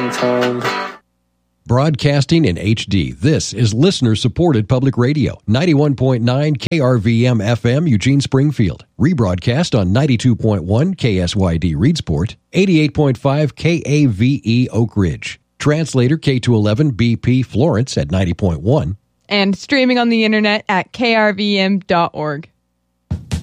long time. Broadcasting in HD, this is listener-supported public radio. 91.9 KRVM FM, Eugene Springfield. Rebroadcast on 92.1 KSYD Reedsport, 88.5 KAVE Oak Ridge. Translator K211 BP Florence at 90.1. And streaming on the internet at krvm.org.